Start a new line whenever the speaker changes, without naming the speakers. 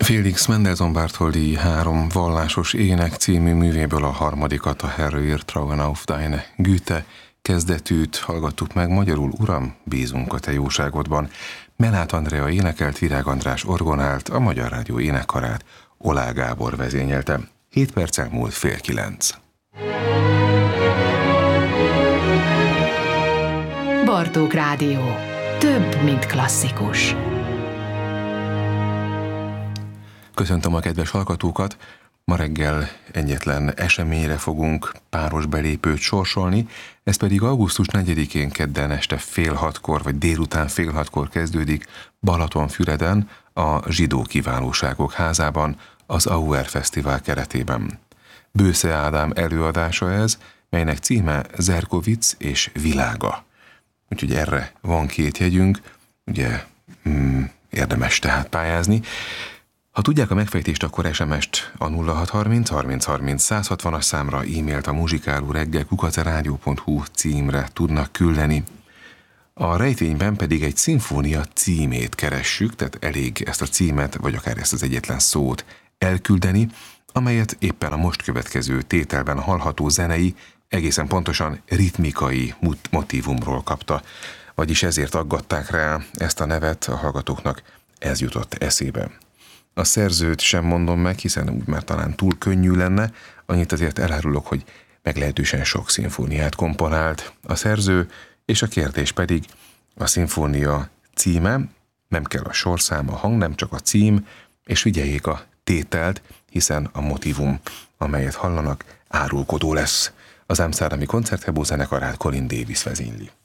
Félix Mendelssohn Bartholdy 3 vallásos ének című művéből a harmadikat, a Herr wir trauen auf deine Güte kezdetűt hallgattuk meg, magyarul Uram, bízunk a te jóságodban. Mellát Andrea énekelt, Virág András orgonált, a Magyar Rádió énekkarát Olá Gábor vezényelte. 7 perccel múlt 8:30.
Bartók Rádió. Több, mint klasszikus.
Köszöntöm a kedves hallgatókat! Ma reggel egyetlen eseményre fogunk páros belépőt sorsolni, ez pedig augusztus 4-én kedden este 5:30 vagy délután 5:30 kezdődik Balatonfüreden, a Zsidó Kiválóságok Házában, az Auer Fesztivál keretében. Bősze Ádám előadása ez, melynek címe Zerkovicz és világa. Úgyhogy erre van 2 jegyünk, ugye érdemes tehát pályázni. Ha tudják a megfejtést, akkor SMS-t a 0630 30 30 160-as számra, e-mailt a muzsikálóreggel@rádió.hu címre tudnak küldeni. A rejtényben pedig egy szimfónia címét keressük, tehát elég ezt a címet, vagy akár ezt az egyetlen szót elküldeni, amelyet éppen a most következő tételben hallható zenei, egészen pontosan ritmikai motívumról kapta, vagyis ezért aggatták rá ezt a nevet a hallgatóknak, ez jutott eszébe. A szerzőt sem mondom meg, hiszen úgy már talán túl könnyű lenne, annyit azért elárulok, hogy meglehetősen sok szimfóniát komponált a szerző, és a kérdés pedig a szimfónia címe, nem kell a sorszám, a hang, nem csak a cím, és figyeljék a tételt, hiszen a motívum, amelyet hallanak, árulkodó lesz. Az Amsterdami Koncertgebouw zenekarát Colin Davis vezényli.